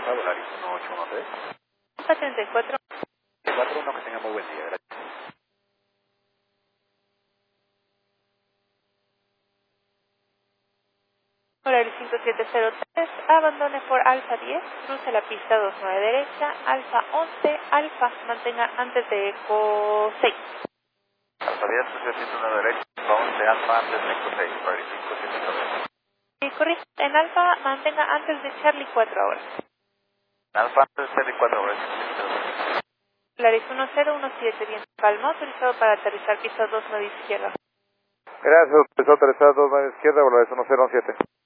Alfa, Volaris 1813. Alfa 34. 41, que tenga muy buen día, gracias. Volaris 5703, abandone por Alfa 10, cruce la pista 29 derecha, Alfa 11, Alfa, mantenga antes de Eco 6. Alfa 10, 109 derecha, 11, Alfa, antes de Eco 6, Volaris 5713. Y corrige, en Alfa, mantenga antes de Charlie 4 ahora. Alfa, antes de Charlie 4, Volaris 5713. Volaris 1017, viento calma, autorizado para aterrizar pista 29 izquierda. Gracias, autorizado 29 izquierda, Volaris 1017.